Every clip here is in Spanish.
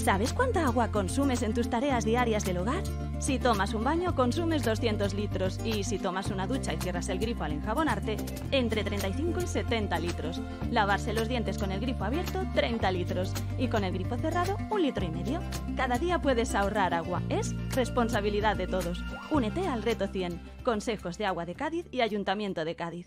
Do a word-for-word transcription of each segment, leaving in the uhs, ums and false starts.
¿Sabes cuánta agua consumes en tus tareas diarias del hogar? Si tomas un baño, consumes doscientos litros y si tomas una ducha y cierras el grifo al enjabonarte, entre treinta y cinco y setenta litros. Lavarse los dientes con el grifo abierto, treinta litros y con el grifo cerrado, un litro y medio. Cada día puedes ahorrar agua. Es responsabilidad de todos. Únete al Reto cien. Consejos de Agua de Cádiz y Ayuntamiento de Cádiz.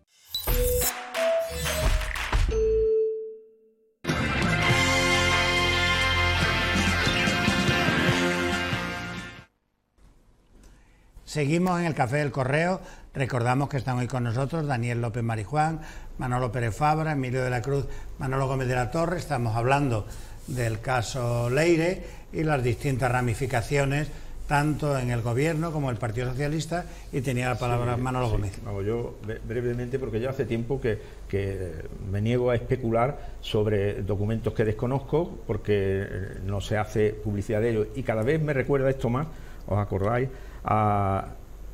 Seguimos en el Café del Correo. Recordamos que están hoy con nosotros Daniel López Marijuán, Manolo Pérez Fabra, Emilio de la Cruz, Manolo Gómez de la Torre. Estamos hablando del caso Leire y las distintas ramificaciones, tanto en el Gobierno como en el Partido Socialista, y tenía la palabra sí, Manolo sí. Gómez. Vamos, yo brevemente, porque ya hace tiempo que, que me niego a especular sobre documentos que desconozco, porque no se hace publicidad de ellos, y cada vez me recuerda esto más, ¿os acordáis? A,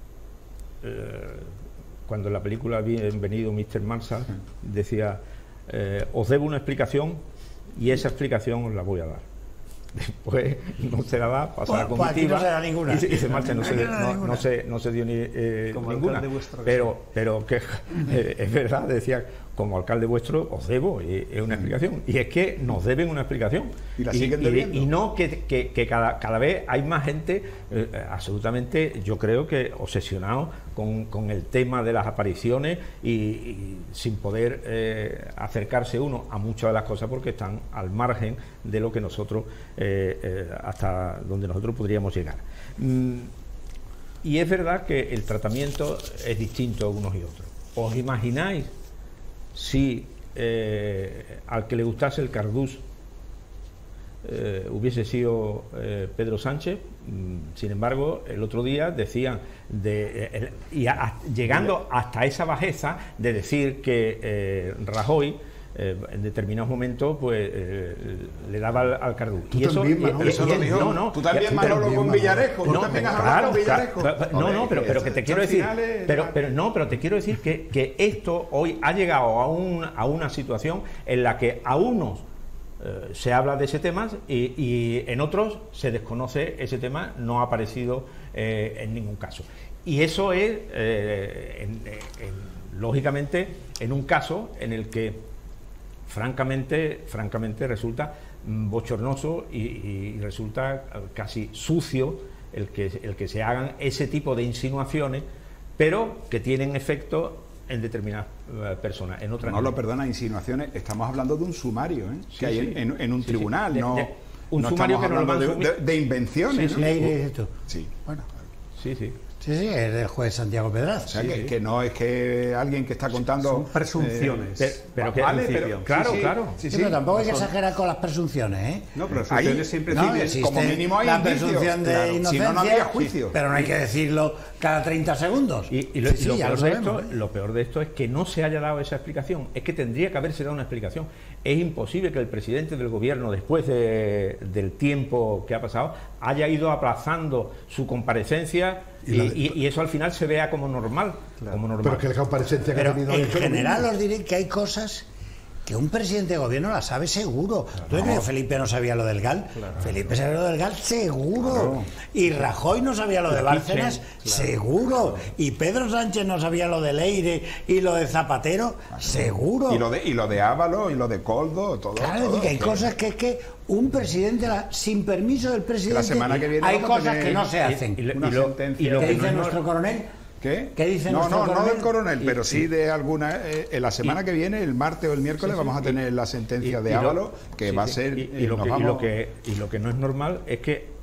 eh, cuando en la película Bienvenido mister Marshall decía eh, os debo una explicación y esa explicación os la voy a dar. Después no se la da, pasa la comitiva, no se da ninguna. y, se, y se marcha, no, no, se, no, no, se, no se dio ni eh, ninguna, pero, pero que eh, es verdad, decía, como alcalde vuestro os debo eh, una explicación, y es que nos deben una explicación, y, la y, siguen y, y no que, que, que cada, cada vez hay más gente eh, absolutamente, yo creo que obsesionado con, con el tema de las apariciones y, y sin poder eh, acercarse uno a muchas de las cosas porque están al margen de lo que nosotros eh, eh, hasta donde nosotros podríamos llegar. Mm, y es verdad que el tratamiento es distinto a unos y otros. ¿Os imagináis si eh, al que le gustase el Cardús eh, hubiese sido eh, Pedro Sánchez? Mm, sin embargo, el otro día decían, de, eh, y a, a, llegando hasta esa bajeza de decir que eh, Rajoy Eh, en determinados momentos pues eh, le daba al, al Cardús. Y eso, también, Manolo, y, eso y, lo dijo. No, no, tú también, Manolo, con Villarejo. No, también has hablado con Villarejo. No, no, pero, pero que te quiero decir, pero, pero no, pero te quiero decir que, que esto hoy ha llegado a, un, a una situación en la que a unos eh, se habla de ese tema y, y en otros se desconoce ese tema, no ha aparecido eh, en ningún caso. Y eso es, eh, en, en, lógicamente, en un caso en el que Francamente, francamente resulta bochornoso y, y resulta casi sucio el que, el que se hagan ese tipo de insinuaciones, pero que tienen efecto en determinadas uh, personas, en otras no. No lo perdona, insinuaciones, estamos hablando de un sumario ¿eh? sí, que hay sí. en, en un sí, sí. tribunal, de, no, de, un no sumario estamos que hablando de, de, de invenciones. Sí, ¿no? sí. ¿no? Sí. Bueno, sí, sí. Sí, sí, es del juez Santiago Pedraza. O sea, sí, que, sí. que no es que alguien que está contando... Son presunciones. Eh, pero, pero que vale, pero, claro, sí, sí, claro. Sí, sí, pero tampoco hay que exagerar con las presunciones, ¿eh? No, pero presunciones siempre no, existen. Como mínimo hay la indicios. presunción de Claro. inocencia, Si no, no habría juicio. Pero no hay que decirlo cada treinta segundos. Y, y, lo, sí, y lo, sí, peor lo, de sabemos, esto, ¿eh? lo peor de esto es que no se haya dado esa explicación. Es que tendría que haberse dado una explicación. Es imposible que el presidente del gobierno, después de, del tiempo que ha pasado, haya ido aplazando su comparecencia y, y, y, y eso al final se vea como normal. Claro. Como normal. Pero que la comparecencia que Pero ha tenido en general os diré que hay cosas que un presidente de gobierno la sabe seguro. Claro. ¿Tú crees que Felipe no sabía lo del G A L? Claro. Felipe sabía lo del G A L seguro. Claro. Y Rajoy no sabía lo de Bárcenas claro. seguro. Claro. Y Pedro Sánchez no sabía lo de Leire y lo de Zapatero claro. seguro. Y lo de, y lo de Ábalos y lo de Coldo, todo. Claro, todo, que hay que... cosas que es que un presidente, sin permiso del presidente, la semana que viene hay cosas tener... que no se hacen. Y, y, una y lo, sentencia. Y lo que dice no nuestro coronel... ¿Qué? ¿Qué dice no, nuestro no, coronel? no del coronel, y, pero sí y, de alguna... Eh, en la semana y, que viene, el martes o el miércoles, sí, sí, vamos a tener la sentencia y, de Ábalos, que sí, va a ser... Y, y, lo que, y, lo que, y lo que no es normal es que